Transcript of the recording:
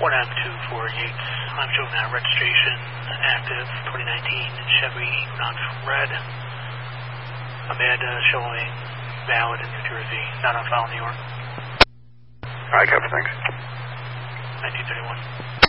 1M24 Yates. I'm showing that registration active 2019 Chevy Equinox Red. Amanda showing valid in New Jersey, not on file in New York. Alright, Captain, thanks. 1931.